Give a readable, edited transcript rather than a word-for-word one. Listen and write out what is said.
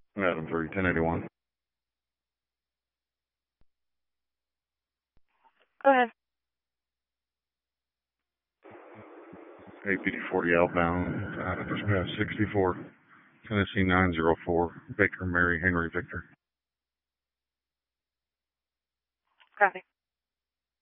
Adam 3, 1081. Go ahead. APD 40 outbound, just past 64, Tennessee 904, Baker Mary Henry Victor. Copy.